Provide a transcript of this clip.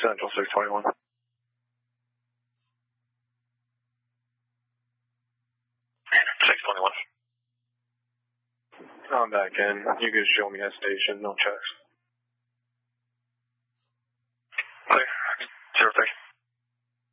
Central 621. I'm back in. You can show me that station, no checks.